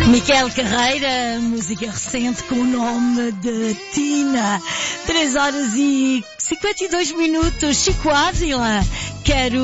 Miquel Carreira, música recente com o nome de Tina. 3 horas e 52 minutos. Chico Ávila, quero